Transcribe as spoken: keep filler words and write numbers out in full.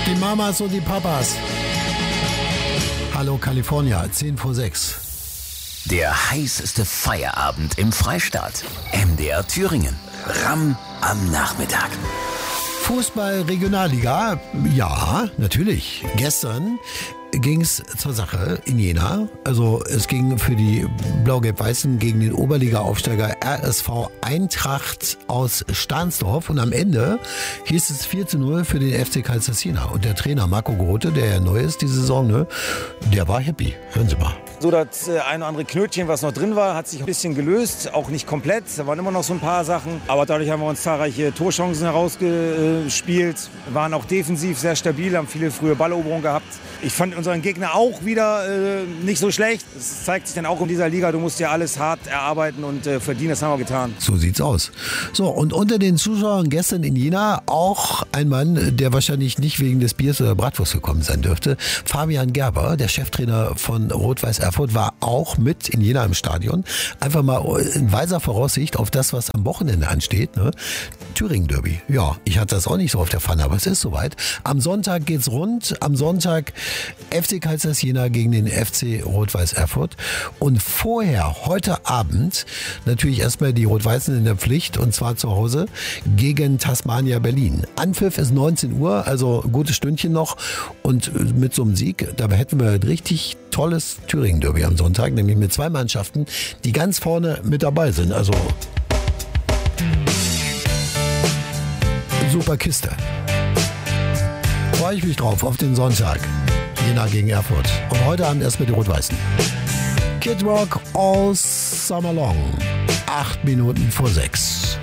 Die Mamas und die Papas. Hallo California, zehn vor sechs. Der heißeste Feierabend im Freistaat. M D R Thüringen. Ram am Nachmittag. Fußball Regionalliga, ja, natürlich. Gestern ging es zur Sache in Jena. Also es ging für die Blau-Gelb-Weißen gegen den Oberliga-Aufsteiger R S V Eintracht aus Stahnsdorf. Und am Ende hieß es vier zu null für den F C Karlsruhe Jena. Und der Trainer Marco Grote, der ja neu ist diese Saison, ne, der war happy. Hören Sie mal. So, das äh, ein oder andere Knötchen, was noch drin war, hat sich ein bisschen gelöst. Auch nicht komplett. Da waren immer noch so ein paar Sachen. Aber dadurch haben wir uns zahlreiche Torchancen herausgespielt. Waren auch defensiv sehr stabil, haben viele frühe Balleroberungen gehabt. Ich fand unseren Gegner auch wieder äh, nicht so schlecht. Es zeigt sich dann auch in dieser Liga, du musst ja alles hart erarbeiten und äh, verdienen. Das haben wir getan. So sieht's aus. So, und unter den Zuschauern gestern in Jena auch ein Mann, der wahrscheinlich nicht wegen des Biers oder Bratwurst gekommen sein dürfte. Fabian Gerber, der Cheftrainer von Rot-Weiß Erfurt, war auch mit in Jena im Stadion. Einfach mal in weiser Voraussicht auf das, was am Wochenende ansteht. Ne? Thüringen-Derby. Ja, ich hatte das auch nicht so auf der Pfanne, aber es ist soweit. Am Sonntag geht's rund. Am Sonntag F C Karlsruhe Jena gegen den F C Rot-Weiß Erfurt. Und vorher, heute Abend, natürlich erstmal die Rot-Weißen in der Pflicht, und zwar zu Hause gegen Tasmania Berlin. Anpfiff ist neunzehn Uhr, also ein gutes Stündchen noch. Und mit so einem Sieg, da hätten wir ein richtig tolles Thüringen-Derby am Sonntag, nämlich mit zwei Mannschaften, die ganz vorne mit dabei sind. Also super Kiste. Freue ich mich drauf auf den Sonntag. Jena gegen Erfurt. Und heute Abend erst mit den Rot-Weißen. Kid Rock all summer long. Acht Minuten vor sechs.